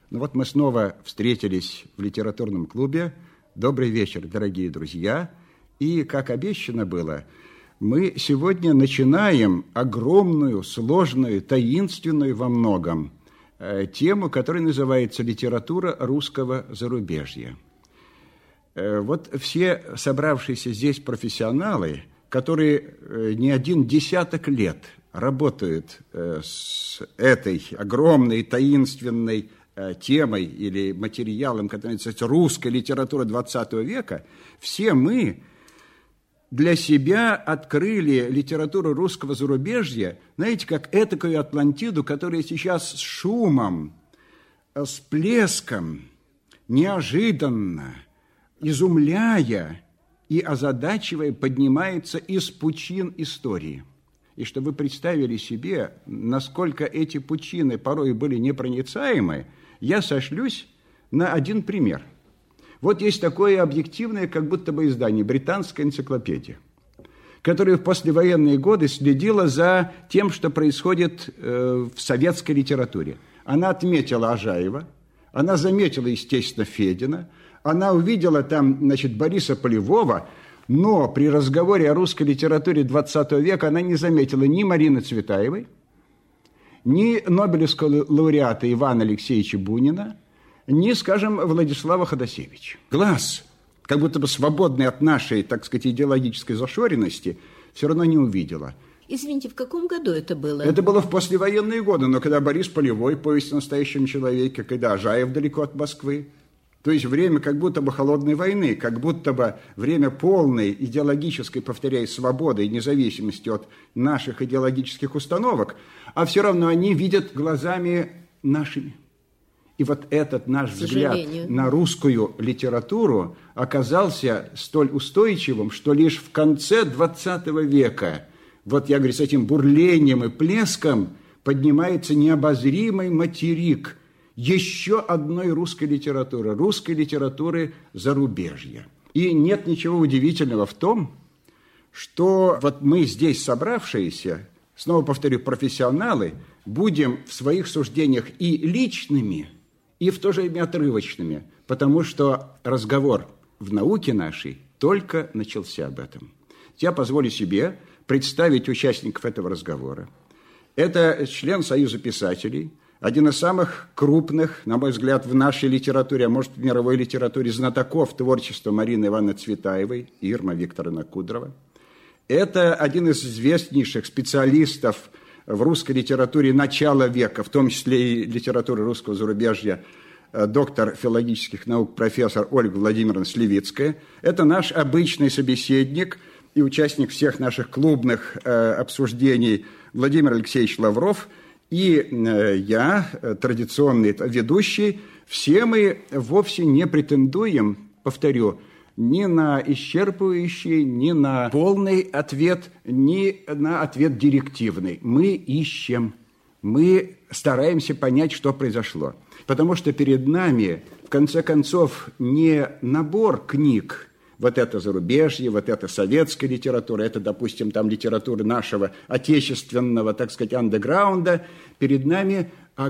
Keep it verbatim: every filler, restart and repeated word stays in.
Ну вот мы снова встретились в литературном клубе. Добрый вечер, дорогие друзья. И, как обещано было, мы сегодня начинаем огромную, сложную, таинственную во многом э, тему, которая называется «Литература русского зарубежья». Э, вот все собравшиеся здесь профессионалы, которые э, не один десяток лет работают э, с этой огромной, таинственной темой или материалом, который называется «Русская литература двадцатого века», все мы для себя открыли литературу русского зарубежья, знаете, как этакую Атлантиду, которая сейчас с шумом, с плеском, неожиданно, изумляя и озадачивая, поднимается из пучин истории. И чтобы вы представили себе, насколько эти пучины порой были непроницаемы, я сошлюсь на один пример. Вот есть такое объективное, как будто бы издание, британская энциклопедия, которая в послевоенные годы следила за тем, что происходит э, в советской литературе. Она отметила Ажаева, она заметила, естественно, Федина, она увидела там, значит, Бориса Полевого, но при разговоре о русской литературе двадцатого века она не заметила ни Марины Цветаевой, ни Нобелевского лауреата Ивана Алексеевича Бунина, ни, скажем, Владислава Ходосевича. Глаз, как будто бы свободный от нашей, так сказать, идеологической зашоренности, все равно не увидела. Извините, в каком году это было? Это было в послевоенные годы, но когда Борис Полевой, повесть о настоящем человеке, когда Ажаев далеко от Москвы. То есть время как будто бы холодной войны, как будто бы время полной идеологической, повторяю, свободы и независимости от наших идеологических установок, а все равно они видят глазами нашими. И вот этот наш взгляд на русскую литературу оказался столь устойчивым, что лишь в конце двадцатого века, вот я говорю, с этим бурлением и плеском поднимается необозримый материк еще одной русской литературы, русской литературы зарубежья. И нет ничего удивительного в том, что вот мы здесь собравшиеся, снова повторю, профессионалы, будем в своих суждениях и личными, и в то же время отрывочными, потому что разговор в науке нашей только начался об этом. Я позволю себе представить участников этого разговора. Это член Союза писателей, один из самых крупных, на мой взгляд, в нашей литературе, а может, в мировой литературе, знатоков творчества Марины Ивановны Цветаевой и Ирма Викторовна Кудрова. Это один из известнейших специалистов в русской литературе начала века, в том числе и литературы русского зарубежья, доктор филологических наук, профессор Ольга Владимировна Сливицкая. Это наш обычный собеседник и участник всех наших клубных э, обсуждений Владимир Алексеевич Лавров. И я, традиционный ведущий, все мы вовсе не претендуем, повторю, ни на исчерпывающий, ни на полный ответ, ни на ответ директивный. Мы ищем, мы стараемся понять, что произошло. Потому что перед нами, в конце концов, не набор книг, вот это зарубежье, вот это советская литература, это, допустим, там литература нашего отечественного, так сказать, андеграунда. Перед нами